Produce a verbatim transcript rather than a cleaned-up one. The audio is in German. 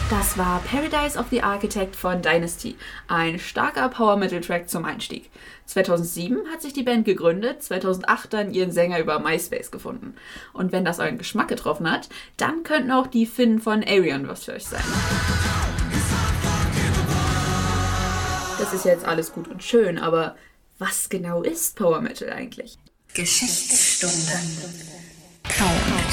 Das war Paradise of the Architect von Dynasty, ein starker Power-Metal-Track zum Einstieg. zweitausendsieben hat sich die Band gegründet, zweitausendacht dann ihren Sänger über MySpace gefunden. Und wenn das euren Geschmack getroffen hat, dann könnten auch die Finnen von Ayreon was für euch sein. Das ist jetzt alles gut und schön, aber was genau ist Power Metal eigentlich? Geschichtsstunde Power Metal.